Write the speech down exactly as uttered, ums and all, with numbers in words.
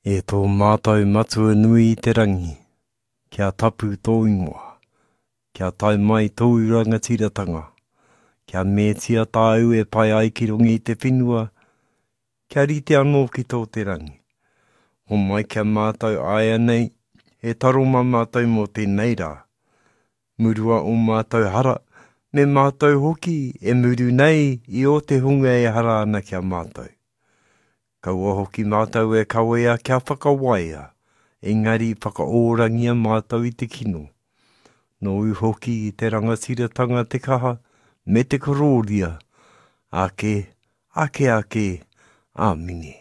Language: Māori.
E tō mātou matua nui i te rangi, kia tapu tō ingoa, kia tai mai tō rangatiratanga, kia mētia tāu e pai ai ki rungi i te whenua, kia rite anō ki tō te rangi. Ho mai kia mātou aia nei, e taro mā mātou mō tēnei rā. Murua o mātou hara, me mātou hoki e muru nei i o te hunga e hara ana kia mātou. Kaua hoki mātou e kawea kia whakawaia, engari whakaorangia mātou i te kino. Nō u hoki i te rangatiratanga te kaha, me te kororia, ake, ake ake, āmini.